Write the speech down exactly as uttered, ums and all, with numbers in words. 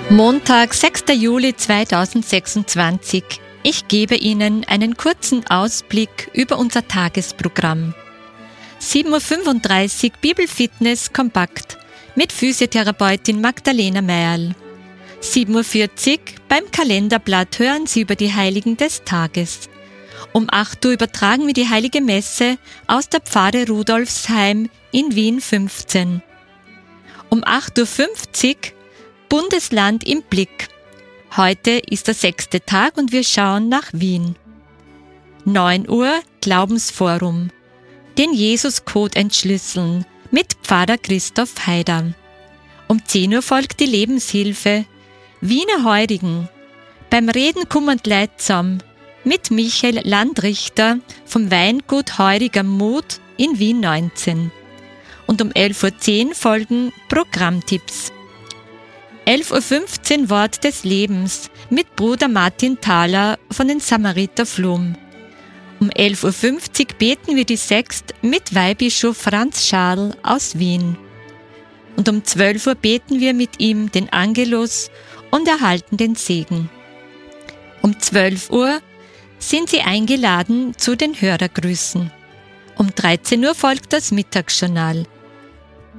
Montag, sechster Juli zweitausendsechsundzwanzig. Ich gebe Ihnen einen kurzen Ausblick über unser Tagesprogramm. sieben Uhr fünfunddreißig Bibelfitness kompakt mit Physiotherapeutin Magdalena Meierl. sieben Uhr vierzig beim Kalenderblatt hören Sie über die Heiligen des Tages. Um acht Uhr übertragen wir die Heilige Messe aus der Pfarre Rudolfsheim in Wien fünfzehn. Um acht Uhr fünfzig Bundesland im Blick. Heute ist der sechste Tag und wir schauen nach Wien. neun Uhr Glaubensforum. Den Jesus-Code entschlüsseln mit Pfarrer Christoph Haider. Um zehn Uhr folgt die Lebenshilfe. Wiener Heurigen. Beim Reden kummend leidsam mit Michael Landrichter vom Weingut Heuriger Mut in Wien neunzehn. Und um elf Uhr zehn folgen Programmtipps. elf Uhr fünfzehn Wort des Lebens mit Bruder Martin Thaler von den Samariter Flum. Um elf Uhr fünfzig beten wir die Sext mit Weihbischof Franz Scharl aus Wien. Und um zwölf Uhr beten wir mit ihm den Angelus und erhalten den Segen. Um zwölf Uhr sind Sie eingeladen zu den Hörergrüßen. Um dreizehn Uhr folgt das Mittagsjournal.